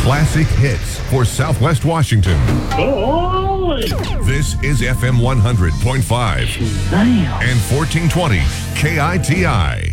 classic hits for Southwest Washington. This is FM 100.5 and 1420 KITI.